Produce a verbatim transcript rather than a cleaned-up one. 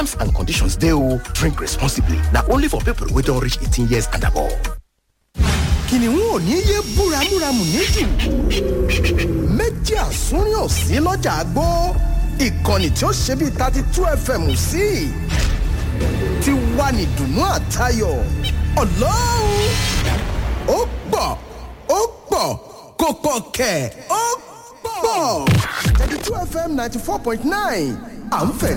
Terms and conditions dey o. Drink responsibly. Na only for people wey don reach eighteen years and above. Kìnìún ò ní yé búramúramù níjù. Méjì àsúnrín ò sí lọ́jà àgbó. Ìkànnì tí ó ṣe bíi thirty two F M sí. Ti wà ní dùnú àtayọ̀. Ọlọ́run ó pọ̀ ó pọ̀ kò pọ̀ kẹ̀ ó pọ̀. thirty two F M ninety four point nine à ń fẹ́